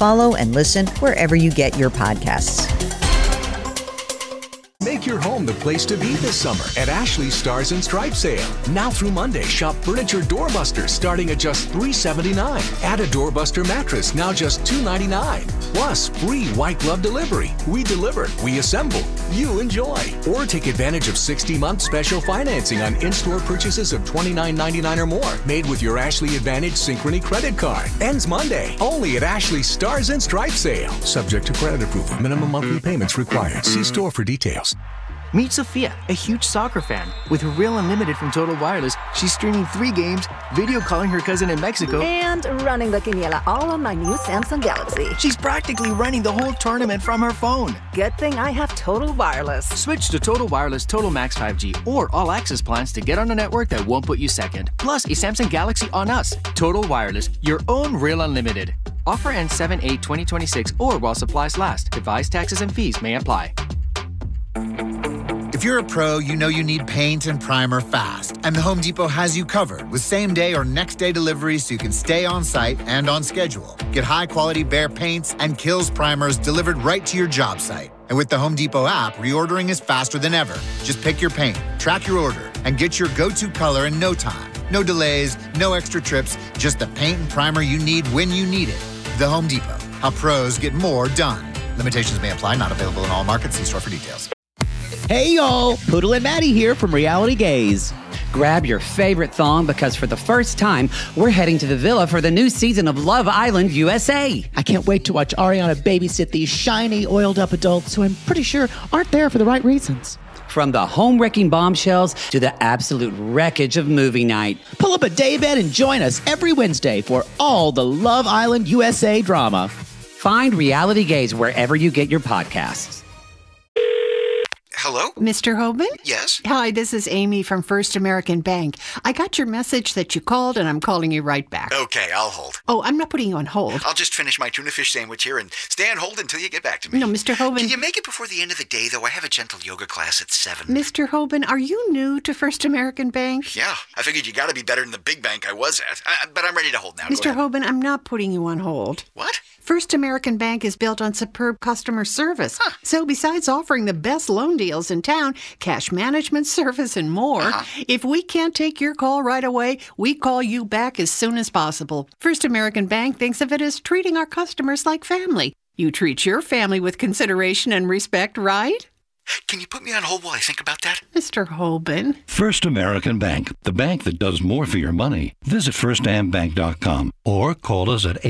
Follow and listen wherever you get your podcasts. Make your home the place to be this summer at Ashley's Stars and Stripes sale. Now through Monday, shop furniture doorbusters starting at just $379. Add a doorbuster mattress, now just $299. Plus, free white glove delivery. We deliver, we assemble, you enjoy. Or take advantage of 60-month special financing on in-store purchases of $29.99 or more. Made with your Ashley Advantage Synchrony credit card. Ends Monday, only at Ashley's Stars and Stripes sale. Subject to credit approval. Minimum monthly payments required. See store for details. Meet Sophia, a huge soccer fan. With her Real Unlimited from Total Wireless, she's streaming 3 games, video calling her cousin in Mexico, and running the quiniela all on my new Samsung Galaxy. She's practically running the whole tournament from her phone. Good thing I have Total Wireless. Switch to Total Wireless Total Max 5G or All Access plans to get on a network that won't put you second. Plus, a Samsung Galaxy on us. Total Wireless, your own Real Unlimited. Offer ends 7/8/2026 or while supplies last. Device taxes and fees may apply. If you're a pro, you know you need paint and primer fast. And the Home Depot has you covered with same-day or next-day deliveries so you can stay on site and on schedule. Get high-quality Behr paints and Kills primers delivered right to your job site. And with the Home Depot app, reordering is faster than ever. Just pick your paint, track your order, and get your go-to color in no time. No delays, no extra trips, just the paint and primer you need when you need it. The Home Depot. How pros get more done. Limitations may apply. Not available in all markets. See store for details. Hey y'all, Poodle and Maddie here from Reality Gaze. Grab your favorite thong because for the first time, we're heading to the villa for the new season of Love Island USA. I can't wait to watch Ariana babysit these shiny, oiled-up adults who I'm pretty sure aren't there for the right reasons. From the home-wrecking bombshells to the absolute wreckage of movie night. Pull up a daybed and join us every Wednesday for all the Love Island USA drama. Find Reality Gaze wherever you get your podcasts. Hello? Mr. Hoban? Yes? Hi, this is Amy from First American Bank. I got your message that you called, and I'm calling you right back. Okay, I'll hold. Oh, I'm not putting you on hold. I'll just finish my tuna fish sandwich here and stay on hold until you get back to me. No, Mr. Hoban. Can you make it before the end of the day, though? I have a gentle yoga class at 7. Mr. Hoban, are you new to First American Bank? Yeah, I figured you got to be better than the big bank I was at. But I'm ready to hold now. Mr. Hoban, I'm not putting you on hold. What? First American Bank is built on superb customer service. Huh. So besides offering the best loan deals in town, cash management service, and more, if we can't take your call right away, we call you back as soon as possible. First American Bank thinks of it as treating our customers like family. You treat your family with consideration and respect, right? Can you put me on hold while I think about that? Mr. Hoban. First American Bank, the bank that does more for your money. Visit firstambank.com or call us at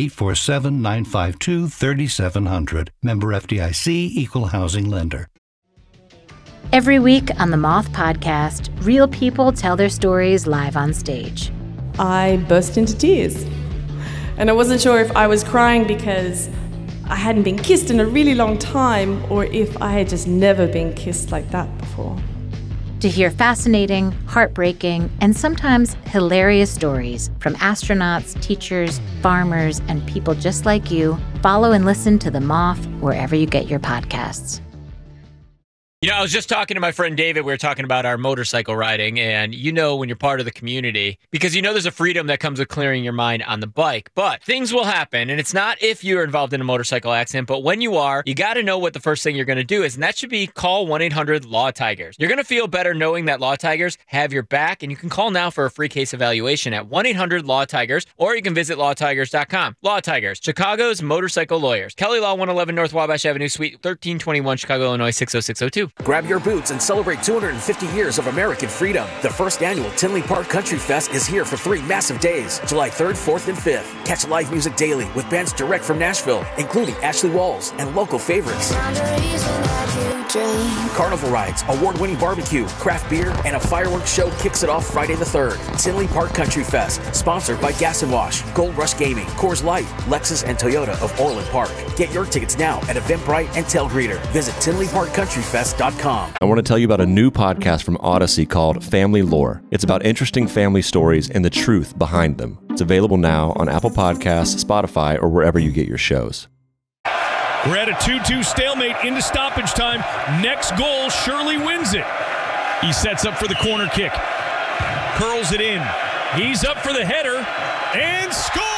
847-952-3700. Member FDIC, Equal Housing Lender. Every week on the Moth Podcast, real people tell their stories live on stage. I burst into tears. And I wasn't sure if I was crying because I hadn't been kissed in a really long time, or if I had just never been kissed like that before. To hear fascinating, heartbreaking, and sometimes hilarious stories from astronauts, teachers, farmers, and people just like you, follow and listen to The Moth wherever you get your podcasts. You know, I was just talking to my friend David. We were talking about our motorcycle riding, and you know when you're part of the community, because you know there's a freedom that comes with clearing your mind on the bike. But things will happen, and it's not if you're involved in a motorcycle accident, but when you are, you got to know what the first thing you're going to do is, and that should be call 1-800-LAW-TIGERS. You're going to feel better knowing that Law Tigers have your back, and you can call now for a free case evaluation at 1-800-LAW-TIGERS, or you can visit lawtigers.com. Law Tigers, Chicago's motorcycle lawyers. Kelly Law, 111 North Wabash Avenue, Suite 1321, Chicago, Illinois, 60602. Grab your boots and celebrate 250 years of American freedom. The first annual Tinley Park Country Fest is here for 3 massive days, July 3rd, 4th, and 5th. Catch live music daily with bands direct from Nashville, including Ashley Walls and local favorites. Carnival rides, award-winning barbecue, craft beer, and a fireworks show kicks it off Friday the 3rd. Tinley Park Country Fest, sponsored by Gas & Wash, Gold Rush Gaming, Coors Light, Lexus, and Toyota of Orland Park. Get your tickets now at Eventbrite and Tailgreeter. Visit TinleyParkCountryFest.com. I want to tell you about a new podcast from Odyssey called Family Lore. It's about interesting family stories and the truth behind them. It's available now on Apple Podcasts, Spotify, or wherever you get your shows. We're at a 2-2 stalemate into stoppage time. Next goal, Shirley wins it. He sets up for the corner kick. Curls it in. He's up for the header and scores!